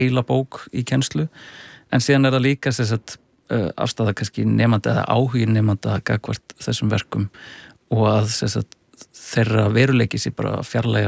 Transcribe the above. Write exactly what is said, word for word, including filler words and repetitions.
heila bók í kennslu, en síðan er það líka sem sagt afstaða kannski nemanda eða áhugi nemanda gagnvart þessum verkum og að sem sagt þeirra veruleiki sé bara fjarlægast